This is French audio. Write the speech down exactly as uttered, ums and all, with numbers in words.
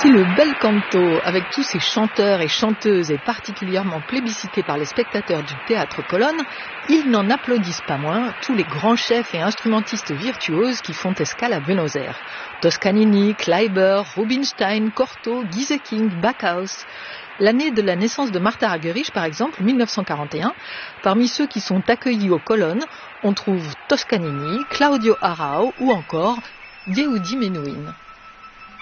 Si le bel canto, avec tous ses chanteurs et chanteuses, est particulièrement plébiscité par les spectateurs du Théâtre Colonne, ils n'en applaudissent pas moins tous les grands chefs et instrumentistes virtuoses qui font escale à Buenos Aires. Toscanini, Kleiber, Rubinstein, Cortot, Gieseking, Backhaus. L'année de la naissance de Martha Argerich, par exemple, mille neuf cent quarante et un, parmi ceux qui sont accueillis aux Colonnes, on trouve Toscanini, Claudio Arrau ou encore Yehudi Menuhin.